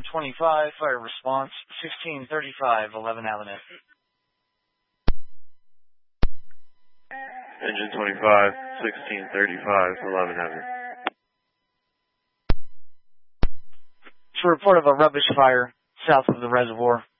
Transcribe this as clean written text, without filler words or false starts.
25, fire response, 1635, 11 Avenue. Engine 25, 1635, 11 Avenue. It's a report of a rubbish fire south of the reservoir.